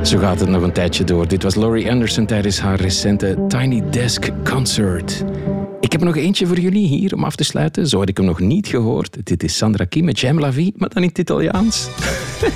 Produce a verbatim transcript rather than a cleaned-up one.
Zo gaat het nog een tijdje door. Dit was Laurie Anderson tijdens haar recente Tiny Desk Concert. Ik heb er nog eentje voor jullie hier om af te sluiten. Zo had ik hem nog niet gehoord. Dit is Sandra Kim met J'aime la vie, maar dan in het Italiaans.